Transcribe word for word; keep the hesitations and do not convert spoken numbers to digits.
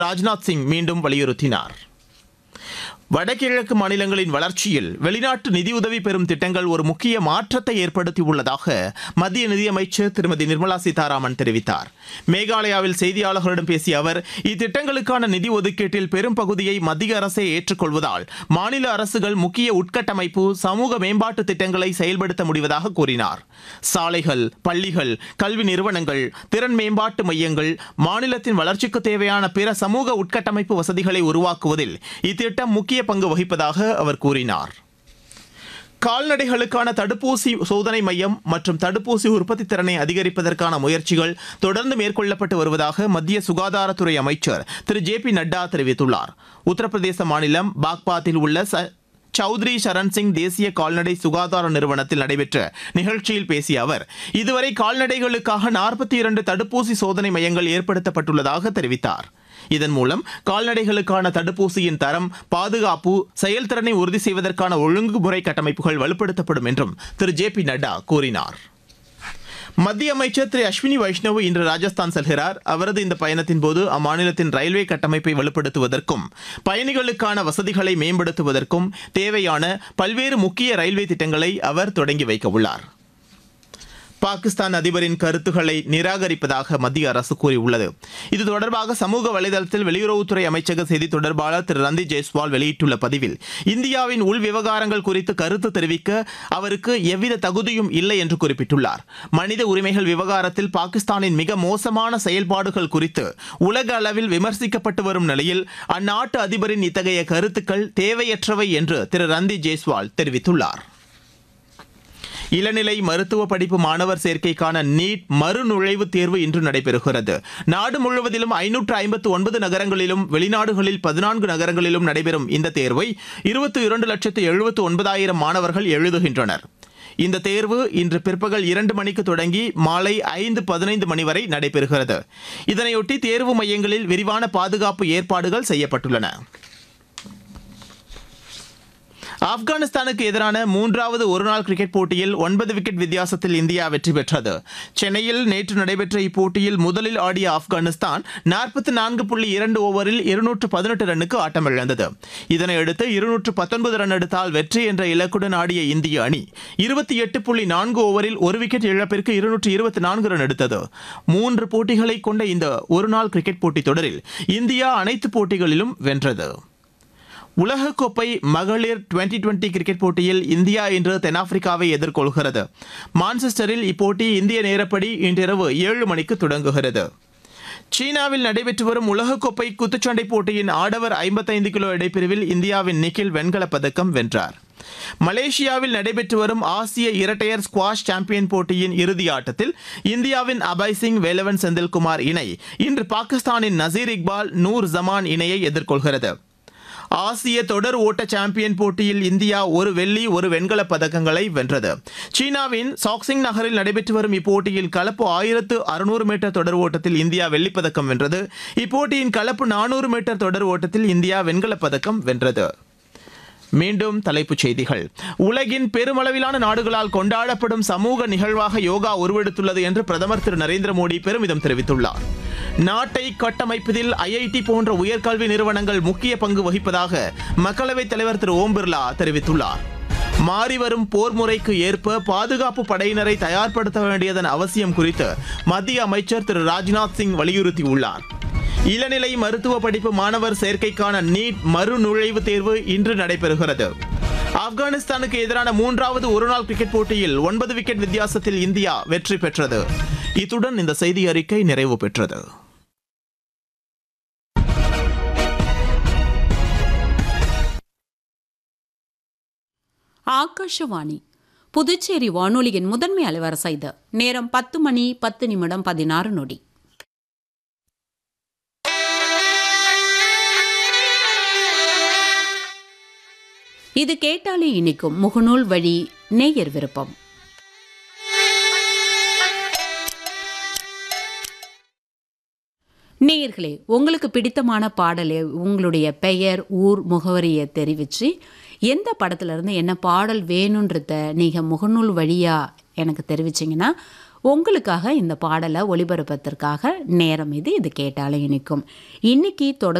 ராஜ்நாத் சிங் மீண்டும் வலியுறுத்தினார். வடகிழக்கு மாநிலங்களின் வளர்ச்சியில் வெளிநாட்டு நிதியுதவி பெறும் திட்டங்கள் ஒரு முக்கிய மாற்றத்தை ஏற்படுத்தியுள்ளதாக மத்திய நிதியமைச்சர் திருமதி நிர்மலா சீதாராமன் தெரிவித்தார். மேகாலயாவில் செய்தியாளர்களிடம் பேசிய அவர், இத்திட்டங்களுக்கான நிதி ஒதுக்கீட்டில் பெரும் பகுதியை மத்திய அரசே ஏற்றுக்கொள்வதால் மாநில அரசுகள் முக்கிய உட்கட்டமைப்பு, சமூக மேம்பாட்டு திட்டங்களை செயல்படுத்த முடிவதாக கூறினார். சாலைகள், பள்ளிகள், கல்வி நிறுவனங்கள், திறன் மேம்பாட்டு மையங்கள், மாநிலத்தின் வளர்ச்சிக்கு தேவையான பிற சமூக உட்கட்டமைப்பு வசதிகளை உருவாக்குவதில் இத்திட்டம் முக்கிய பங்கு வகிப்பதாக அவர் கூறினார். கால்நடைகளுக்கான தடுப்பூசி சோதனை மையம் மற்றும் தடுப்பூசி உற்பத்தி திறனை அதிகரிப்பதற்கான முயற்சிகள் தொடர்ந்து மேற்கொள்ளப்பட்டு வருவதாக மத்திய சுகாதாரத்துறை அமைச்சர் திரு ஜே பி நட்டா தெரிவித்துள்ளார். உத்தரப்பிரதேச மாநிலம் பாக்பாத்தில் உள்ள சௌத்ரி சரண் சிங் தேசிய கால்நடை சுகாதார நிறுவனத்தில் நடைபெற்ற நிகழ்ச்சியில் பேசிய அவர், இதுவரை கால்நடைகளுக்காக நாற்பத்தி இரண்டு தடுப்பூசி சோதனை மையங்கள் ஏற்படுத்தப்பட்டுள்ளதாக தெரிவித்தார். இதன் மூலம் கால்நடைகளுக்கான தடுப்பூசியின் தரம், பாதுகாப்பு, செயல்திறனை உறுதி செய்வதற்கான ஒழுங்குமுறை கட்டமைப்புகள் வலுப்படுத்தப்படும் என்றும் திரு ஜே பி நட்டா கூறினார். மத்திய அமைச்சர் திரு அஸ்வினி வைஷ்ணவ் இன்று ராஜஸ்தான் செல்கிறார். அவரது இந்த பயணத்தின் போது அம்மாநிலத்தின் ரயில்வே கட்டமைப்பை வலுப்படுத்துவதற்கும் பயணிகளுக்கான வசதிகளை மேம்படுத்துவதற்கும் தேவையான பல்வேறு முக்கிய ரயில்வே திட்டங்களை அவர் தொடங்கி வைக்க உள்ளார். பாகிஸ்தான் அதிபரின் கருத்துக்களை நிராகரிப்பதாக மத்திய அரசு கூறியுள்ளது. இது தொடர்பாக சமூக வலைதளத்தில் வெளியுறவுத்துறை அமைச்சக செய்தி தொடர்பாளர் திரு ரந்தீப் ஜெய்ஸ்வால் வெளியிட்டுள்ள பதிவில், இந்தியாவின் உள் விவகாரங்கள் குறித்து கருத்து தெரிவிக்க அவருக்கு எவ்வித தகுதியும் இல்லை என்று குறிப்பிட்டுள்ளார். மனித உரிமைகள் விவகாரத்தில் பாகிஸ்தானின் மிக மோசமான செயல்பாடுகள் குறித்து உலக அளவில் விமர்சிக்கப்பட்டு வரும் நிலையில் அந்நாட்டு அதிபரின் இத்தகைய கருத்துக்கள் தேவையற்றவை என்று திரு ரந்தீப் ஜெய்ஸ்வால் தெரிவித்துள்ளார். இளநிலை மருத்துவ படிப்பு மாணவர் சேர்க்கைக்கான நீட் மறுநுழைவுத் தேர்வு இன்று நடைபெறுகிறது. நாடு முழுவதிலும் ஐநூற்று ஐம்பத்து ஒன்பது நகரங்களிலும் வெளிநாடுகளில் பதினான்கு நகரங்களிலும் நடைபெறும் இந்த தேர்வை இருபத்தி இரண்டு லட்சத்து எழுபத்து ஒன்பதாயிரம் மாணவர்கள் எழுதுகின்றனர். இந்த தேர்வு இன்று பிற்பகல் இரண்டு மணிக்கு தொடங்கி மாலை ஐந்து பதினைந்து மணி வரை நடைபெறுகிறது. இதனையொட்டி தேர்வு மையங்களில் விரிவான பாதுகாப்பு ஏற்பாடுகள் செய்யப்பட்டுள்ளன. ஆப்கானிஸ்தானுக்கு எதிரான மூன்றாவது ஒருநாள் கிரிக்கெட் போட்டியில் ஒன்பது விக்கெட் வித்தியாசத்தில் இந்தியா வெற்றி பெற்றது. சென்னையில் நேற்று நடைபெற்ற இப்போட்டியில் முதலில் ஆடிய ஆப்கானிஸ்தான் நாற்பத்தி நான்கு புள்ளி இரண்டு ஓவரில் இருநூற்று பதினெட்டு ரன்னுக்கு ஆட்டமிழந்தது. இதனையடுத்து இருநூற்று பத்தொன்பது ரன் எடுத்தால் வெற்றி என்ற இலக்குடன் ஆடிய இந்திய அணி இருபத்தி எட்டு புள்ளி நான்கு ஓவரில் ஒரு விக்கெட் இழப்பிற்கு இருநூற்று இருபத்தி நான்கு ரன் எடுத்தது. மூன்று போட்டிகளை கொண்ட இந்த ஒருநாள் கிரிக்கெட் போட்டித் தொடரில் இந்தியா அனைத்து போட்டிகளிலும் வென்றது. உலகக்கோப்பை மகளிர் டுவெண்டி டுவெண்டி கிரிக்கெட் போட்டியில் இந்தியா இன்று தென்னாப்பிரிக்காவை எதிர்கொள்கிறது. மான்செஸ்டரில் இப்போட்டி இந்திய நேரப்படி இன்றிரவு ஏழு மணிக்கு தொடங்குகிறது. சீனாவில் நடைபெற்று வரும் உலகக்கோப்பை குத்துச்சண்டை போட்டியின் ஆடவர் ஐம்பத்தைந்து கிலோ எடைப்பிரிவில் இந்தியாவின் நிக்கில் வெண்கலப் பதக்கம் வென்றார். மலேசியாவில் நடைபெற்று வரும் ஆசிய இரட்டையர் ஸ்குவாஷ் சாம்பியன் போட்டியின் இறுதி ஆட்டத்தில் இந்தியாவின் அபய் சிங், வேலவன் செந்தில்குமார் இணை இன்று பாகிஸ்தானின் நசீர் இக்பால், நூர் ஜமான் இணையை எதிர்கொள்கிறது. ஆசிய தொடர் ஓட்ட சாம்பியன் போட்டியில் இந்தியா ஒரு வெள்ளி, ஒரு வெண்கலப் பதக்கங்களை வென்றது. சீனாவின் சாக்சிங் நகரில் நடைபெற்று வரும் இப்போட்டியில் கலப்பு ஆயிரத்து அறுநூறு மீட்டர் தொடர் ஓட்டத்தில் இந்தியா வெள்ளிப்பதக்கம் வென்றது. இப்போட்டியின் கலப்பு நானூறு மீட்டர் தொடர் ஓட்டத்தில் இந்தியா வெண்கலப் பதக்கம் வென்றது. மீண்டும் தலைப்புச் செய்திகள். உலகின் பெருமளவிலான நாடுகளால் கொண்டாடப்படும் சமூக நிகழ்வாக யோகா உருவெடுத்துள்ளது என்று பிரதமர் திரு நரேந்திர மோடி பெருமிதம் தெரிவித்துள்ளார். நாட்டை கட்டமைப்பதில் ஐஐடி போன்ற உயர்கல்வி நிறுவனங்கள் முக்கிய பங்கு வகிப்பதாக மக்களவைத் தலைவர் திரு ஓம் பிர்லா தெரிவித்துள்ளார். மாறிவரும் போர் முறைக்கு ஏற்ப பாதுகாப்பு படையினரை தயார்படுத்த வேண்டியதன் அவசியம் குறித்து மத்திய அமைச்சர் திரு ராஜ்நாத் சிங் வலியுறுத்தியுள்ளார். இளநிலை மருத்துவ படிப்பு மாணவர் சேர்க்கைக்கான நீட் மறுநுழைவுத் தேர்வு இன்று நடைபெறுகிறது. ஆப்கானிஸ்தானுக்கு எதிரான மூன்றாவது ஒருநாள் கிரிக்கெட் போட்டியில் ஒன்பது விக்கெட் வித்தியாசத்தில் இந்தியா வெற்றி பெற்றது. இத்துடன் இந்த செய்தி அறிக்கை நிறைவு பெற்றது. ஆகாஷவாணி புதுச்சேரி வானொலியின் முதன்மை அலைவரிசை இது. நேரம் பத்து மணி பத்து நிமிடம் பதினாறு நொடி. இது கேட்டாலே இனிக்கும் முகநூல் வழி நேயர் விருப்பம். நேயர்களே, உங்களுக்கு பிடித்தமான பாடலை உங்களுடைய பெயர், ஊர், முகவரியை தெரிவித்து எந்த படத்துலேருந்து என்ன பாடல் வேணுன்றத நீங்கள் முகநூல் வழியாக எனக்கு தெரிவிச்சிங்கன்னா உங்களுக்காக இந்த பாடலை ஒளிபரப்பதற்காக நேரம் இது இது கேட்டாலே இனிக்கும். இன்னைக்கு தொடக்க